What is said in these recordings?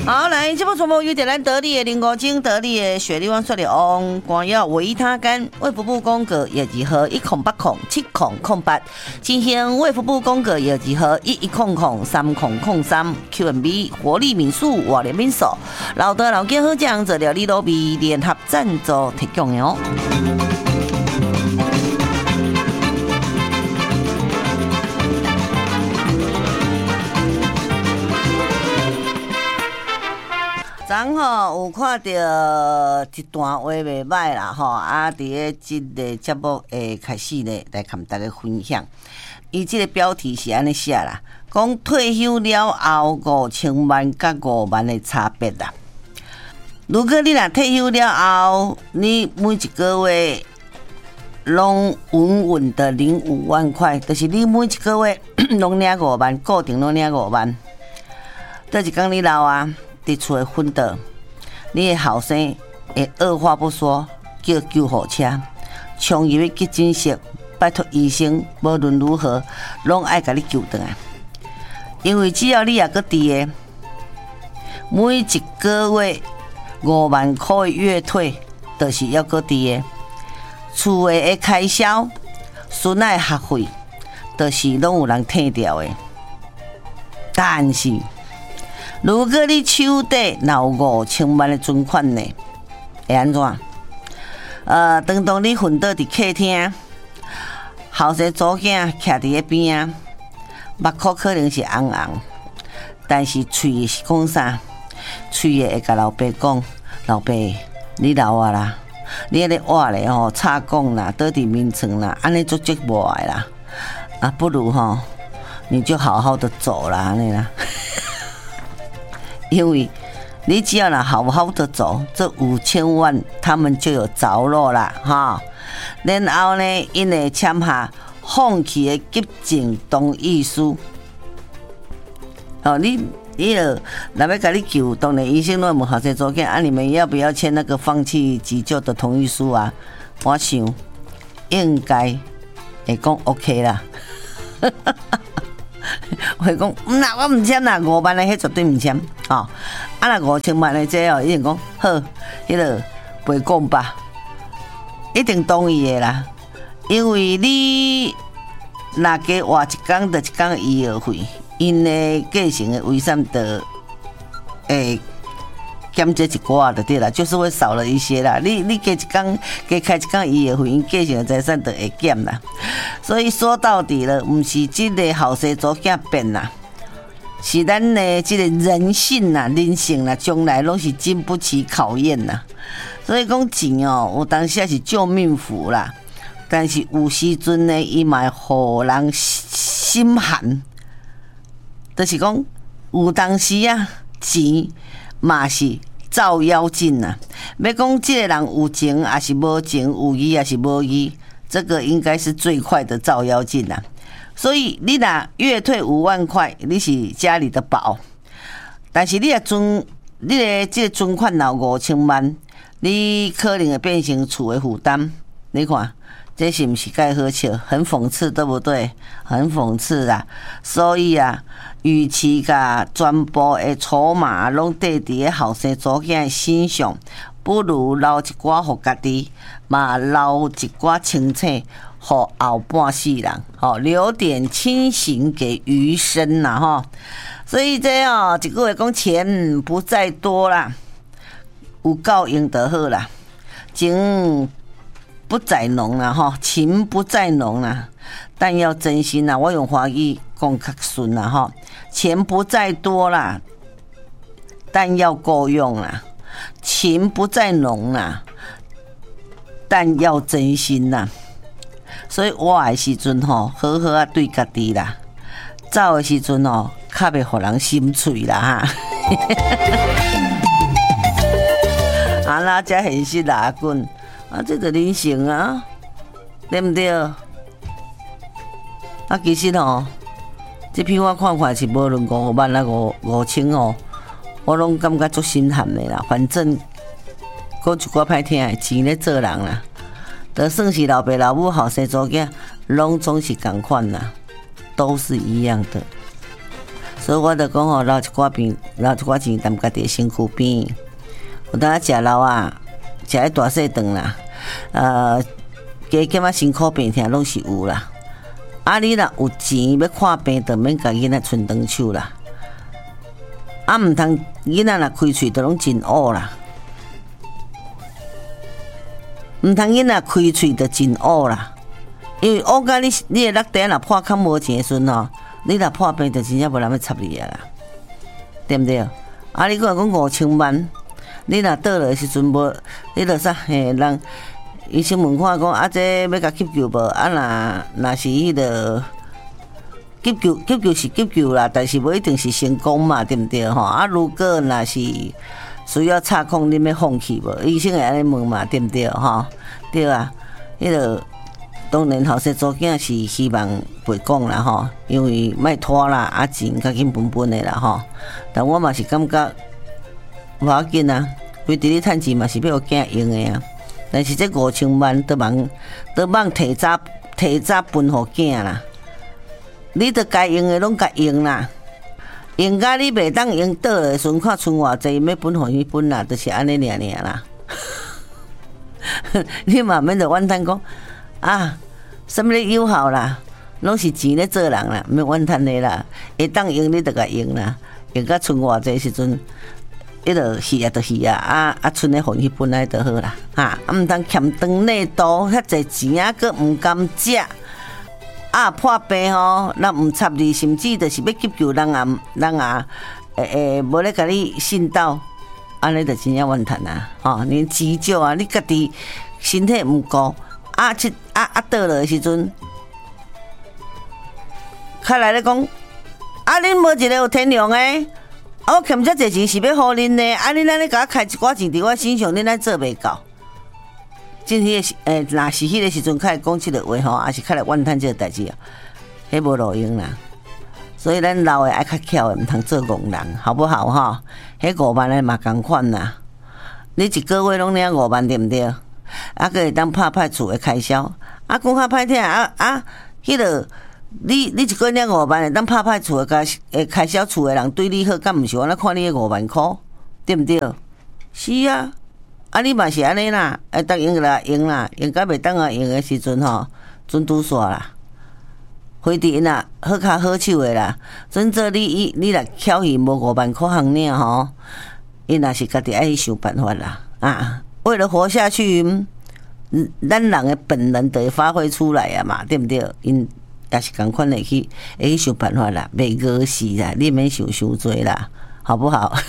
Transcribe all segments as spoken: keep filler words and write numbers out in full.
好，来，这部全部由点咱得力的林国精、得力的雪莉湾水的翁光耀维他干卫福部公告业绩和一空八空七空空八，进行卫福部公告业绩和一一空空三空空三 Q M B 活力民宿瓦联民宿老德老健好酱做料理路比联合赞助提供的哦。昨吼有看到一段话袂歹啦吼，啊，伫咧即个节目诶开始咧，来跟大家分享。伊即个标题是安尼写啦，讲退休了后五千万甲五万的差别啦。如果你若退休了后，你每一个月拢稳稳的领五万块，就是你每一个月拢领五万，固定拢领五万。倒一天你老啊？伫厝诶昏倒，你的后生会二话不说叫救护车，冲入去急诊室，拜托医生，无论如何拢爱甲你救回来。因为只要你也搁伫诶，每一个月五万块的月退，就是要搁伫诶。厝诶的开销、孙仔学费，就是拢有人退掉诶。但是如果你手底若有五千万的存款呢，会安怎？呃，当当你瞓倒伫客厅，后生祖囝徛伫咧边啊，目眶可能是红红，但是喙是讲啥？喙会甲老爸讲：老爸，你老啊啦，你迄个活咧吼，插讲啦，倒伫眠床啦，安尼足折磨的啦，啊，不如吼，你就好好的走啦，安尼啦。因为你只要呢好好的走，这五千万他们就有着落啦哈。然后呢，因会签下放弃的急诊同意书。哦，你你了，若要甲你救，当然医生拢问后生祖囝啊，你们要不要签那个放弃急救的同意书啊？我想应该会讲 OK 啦。会讲，嗯啦，我唔签啦，五万的迄绝对唔签，哦，啊，若五千万的这哦，一定讲好，迄个陪讲吧，一定同意的啦，因为你若加活一天，就一天医药费，因的继承的遗产的诶。减这一寡就对啦，就是会少了一些啦。你你加一天加开一天医药费，因继承的财产就会减啦。所以说到底了，不是这个后生祖囝变啦，是咱的这个人性啦、人性啦，将来拢是经不起考验啦。所以讲钱哦，有当时是救命符啦，但是有时阵呢，伊嘛会让人心寒。就是讲有当时啊，钱嘛是照妖镜呐，要讲这个人有情还是无情，有义还是无义，这个应该是最快的照妖镜啦。所以你若月退五万块，你是家里的宝，但是你的存，你的这个存款有五千万，你可能会变成厝的负担。你看，这是不是该好笑？很讽刺，对不对？很讽刺啊！所以啊。与其甲全部的筹码拢缀伫个后生祖囝身上，不如留一寡互家己，嘛留一寡清醒，互后半世人，吼留点清醒给余生啦，吼。所以这哦，一句话讲，钱不在多啦，有够用就好啦，情不在浓啦，吼，情不在浓啦，但要真心啦，我用华语讲较顺啦，吼。钱不在多啦，但要够用啦；情不在浓啦，但要真心啦。所以活的时阵吼，好好啊对家己啦；走的时阵吼，较袂互人心碎啦哈。啊啦，遮现实啦，阿棍啊，这个人生啊，对不对？啊，其实吼。这篇我看看是无论五万啊五五千哦，我拢感觉足心寒的啦。反正讲一寡歹听的，钱咧做人啦，就算是老爸老母后生祖囝，拢总是同款啦，都是一样的。 所以我就讲吼，留一寡边，留一寡钱踮家己的身躯边。有当食老啊，食迄大细肠啦，呃，加减啊辛苦病痛拢是有啦。啊，你若有钱要看病，就免甲囡仔伸长手啦。啊，毋通囡仔若开喙，就拢真恶啦。毋通囡仔开喙就真恶啦，因为恶甲你你的落地若破空无钱的时阵吼，你若破病就真正无人要插你啊啦，对毋对？啊，你讲讲五千万，你若倒落的时阵无，你著啥嘿人？医生问看讲啊，这要甲急救无？啊，若若是迄个急救，急救是急救啦，但是无一定是成功嘛，对毋对吼？啊，如果若是需要插孔，你要放弃无？医生会安尼问嘛，对毋对吼？对啊，迄个当然后生做囝是希望袂讲啦吼，因为莫拖啦，啊钱较紧分分的啦吼。但我嘛是感觉无要紧啊，规伫咧趁钱嘛是要互囝用的啊。但是这五千万都忙都忙提早提早分互囝啦，你得该用的拢该用啦，用甲你袂当用倒的时阵，看剩偌济要分互伊分啦，就是安尼尔尔啦。你嘛免着怨叹讲啊，什么咧友好啦，拢是钱咧做人啦，免怨叹的啦，会当用你得该用啦，用甲剩偌济时阵。迄落是啊，就是啊，啊啊，剩的互伊分来就好啦，哈，啊毋通欠长内度，遐济钱啊，佫毋甘食，啊破病吼，咱毋插你，甚至就是要急救人啊，人啊，诶诶，无咧甲你信道，安尼就真正怨叹啊，吼，连急救啊，你家己身体毋顾，啊即啊啊倒落的时阵，开来咧讲，啊恁无一个有天良诶。啊！我欠遮济钱是要互恁呢，啊！恁安尼甲我开一寡钱伫我身上，恁安做袂到。真迄个诶，若是迄个时阵，开始讲即个话吼，也是开来怨叹即个代志啊，迄无路用啦。所以咱老诶爱较巧诶，毋通做戆人，好不好吼？迄五万诶嘛共款啦。你一个月拢领五万，对毋对？啊，佫会当拍拍厝诶开销。啊，讲较歹听啊啊，迄个。你你一个月领五万，会当拍拍厝诶开诶开销，厝诶人对你好，敢毋是？我那看你诶五万箍，对毋对？是啊，啊你嘛是安尼啦，会当用啦用啦，用甲袂当啊用诶时阵吼，准拄煞啦。回伫因啦，好骹好手诶啦，准做你你若巧伊无五万箍行领吼，因若是家己爱去想办法啦啊，为了活下去，嗯，咱人诶本能得发挥出来啊嘛，对毋对？因也是共款会去会去想办法啦，袂饿死啦，你免想伤多啦，好不好？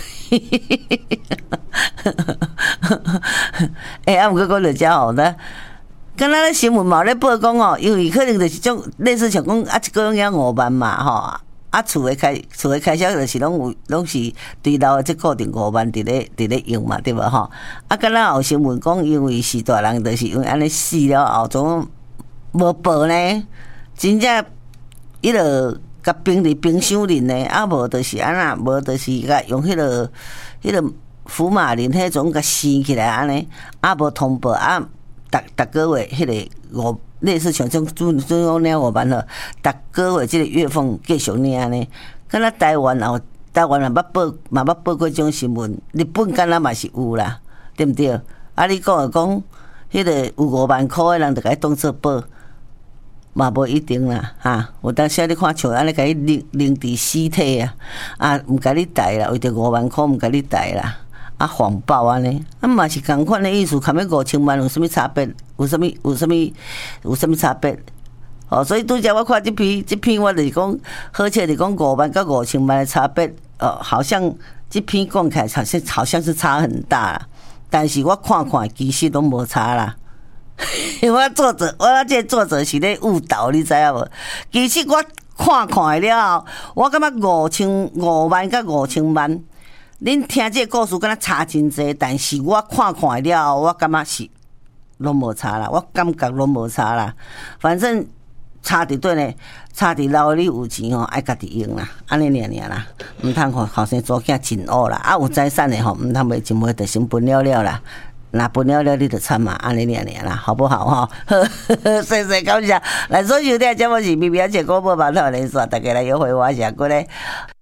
哎、欸，啊，毋过讲着遮吼呢，敢若咧新闻嘛咧报讲哦，因为可能就是种类似像讲啊，一个月领五万嘛吼，啊，厝诶开厝诶开销就是拢有拢是对老诶即固定五万伫咧伫咧用嘛，对无吼？啊，敢若有新闻讲，因为是大人，就是因为安尼死了后，总无报呢。真正伊落甲冰伫冰箱里呢，啊无就是安那，无就是甲用迄落迄落福马林迄种甲生起来安尼，啊无通报啊，逐逐个月迄个五类似像种准准讲领五万了，逐个月即个月份继续领安尼，敢若台湾哦，台湾嘛捌报嘛捌报过种新闻，日本敢若嘛是有啦，对毋对？啊你讲诶讲，迄个有五万箍诶人，就甲伊当做报。嘛无一定啦，哈！有当时你看像安尼，甲伊拎拎伫尸体啊，啊，毋甲你带啦，为着五万箍毋甲你带啦，啊，谎报安尼，啊嘛是共款的意思，含迄五千万有啥物差别？有啥物？有啥物？有啥物差别？哦，所以拄则我看即篇，即篇我就是讲，好像是讲五万甲五千万的差别，哦，好像即篇讲起来好像好像是差很大啦，但是我看看，其实拢无差啦。因为我作者，我这作者是咧误导，你知影无？其实我看看了后，我感觉五千五万甲五千万，恁听这个故事敢若差真济，但是我看看了后，我感觉是拢无差啦，我感觉拢无差啦。反正差伫对呢，差伫老你有钱吼，爱家己用啦，安尼尔尔啦，毋通互后生做囝真恶啦。啊，有财产的吼，毋通袂真袂就先分了了啦。那分了了，你就惨嘛，安尼两年啦，好不好哈？谢谢感谢，来所收听节目是 B B 姐广播网络连线，大家来约会我下过来。